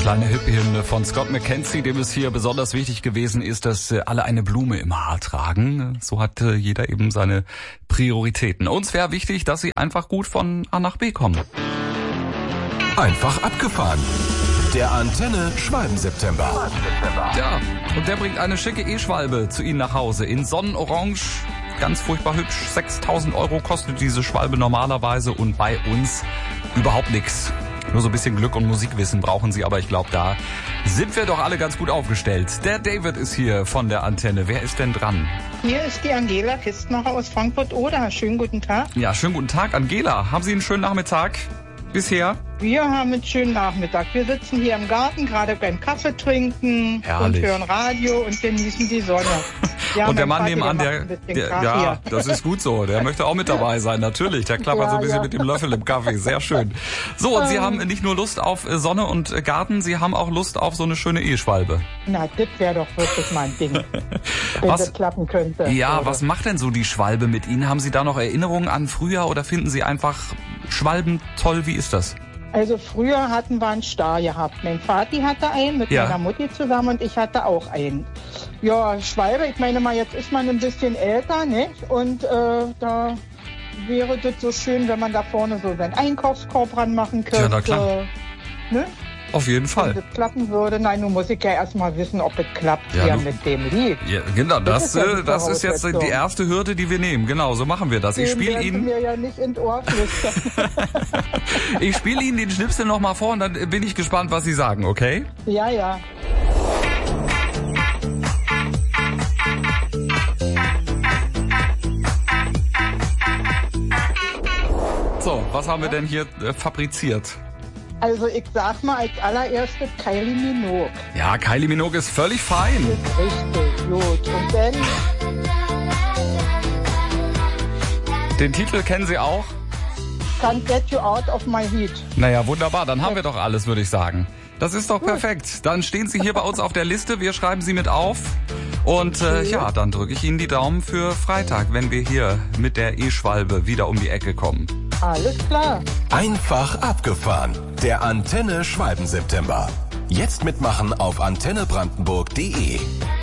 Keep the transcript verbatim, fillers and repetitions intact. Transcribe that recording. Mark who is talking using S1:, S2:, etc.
S1: Kleine Hippie-Hymne von Scott McKenzie, dem es hier besonders wichtig gewesen ist, dass alle eine Blume im Haar tragen. So hat jeder eben seine Prioritäten. Uns wäre wichtig, dass sie einfach gut von A nach B kommen.
S2: Einfach abgefahren. Der Antenne Schwalben-September.
S1: Ja, und der bringt eine schicke E-Schwalbe zu Ihnen nach Hause in Sonnenorange. Ganz furchtbar hübsch. sechstausend Euro kostet diese Schwalbe normalerweise und bei uns überhaupt nichts. Nur so ein bisschen Glück und Musikwissen brauchen Sie, aber ich glaube, da sind wir doch alle ganz gut aufgestellt. Der David ist hier von der Antenne. Wer ist denn dran?
S3: Hier ist die Angela Kistmacher aus Frankfurt-Oder. Schönen guten Tag.
S1: Ja, schönen guten Tag, Angela. Haben Sie einen schönen Nachmittag bisher?
S3: Wir haben einen schönen Nachmittag. Wir sitzen hier im Garten, gerade beim Kaffee trinken.
S1: Herrlich.
S3: Und hören Radio und genießen die Sonne. Ja,
S1: und der Mann
S3: Vater,
S1: nebenan,
S3: der,
S1: der,
S3: der
S1: der ja, das ist gut so. Der möchte auch mit dabei sein, natürlich. Der klappert
S3: Ja,
S1: so ein bisschen
S3: ja.
S1: mit dem Löffel im Kaffee. Sehr schön. So, und Sie haben nicht nur Lust auf Sonne und Garten, Sie haben auch Lust auf so eine schöne E-Schwalbe.
S3: Na, das wäre doch wirklich mein Ding, wenn
S1: Was-
S3: das klappen könnte.
S1: Ja,
S3: Oder?
S1: was macht denn so die Schwalbe mit Ihnen? Haben Sie da noch Erinnerungen an früher oder finden Sie einfach Schwalben toll? Wie ist das?
S3: Also früher hatten wir einen Star gehabt. Mein Vati hatte einen mit
S1: Ja.
S3: meiner Mutti zusammen und ich hatte auch einen. Ja, Schwalbe, ich meine mal, jetzt ist man ein bisschen älter, nicht? Und äh, da wäre das so schön, wenn man da vorne so seinen Einkaufskorb ranmachen könnte.
S1: Ja, na klar.
S3: Ne?
S1: Auf jeden
S3: Wenn
S1: Fall.
S3: das klappen würde. Nein, nun muss ich ja erstmal wissen, ob es klappt
S1: Ja,
S3: hier
S1: du-
S3: mit dem Lied.
S1: Ja, genau, das,
S3: Das ist ja
S1: äh,
S3: die
S1: das ist jetzt die
S3: Voraussetzung.
S1: erste Hürde, die wir nehmen. Genau, so machen wir das. Ich
S3: Den
S1: spiele
S3: werden Sie
S1: Ihnen,
S3: mir ja nicht ins Ohr flüstern.
S1: ich spiele Ihnen den Schnipsel noch mal vor und dann bin ich gespannt, was Sie sagen, okay?
S3: Ja, ja.
S1: So, was haben wir denn hier äh, fabriziert?
S3: Also ich sag mal als allererstes Kylie Minogue.
S1: Ja, Kylie Minogue ist völlig fein.
S3: Ist richtig, gut. Und dann
S1: Den Titel kennen Sie auch?
S3: Can't Get You Out of My Heat.
S1: Naja, wunderbar. Dann haben wir doch alles, würde ich sagen. Das ist doch perfekt. Dann stehen Sie hier bei uns auf der Liste. Wir schreiben Sie mit auf. Und äh, ja, dann drücke ich Ihnen die Daumen für Freitag, wenn wir hier mit der E-Schwalbe wieder um die Ecke kommen.
S3: Alles klar.
S2: Einfach abgefahren. Der Antenne Schwalben-September. Jetzt mitmachen auf antenne brandenburg punkt de.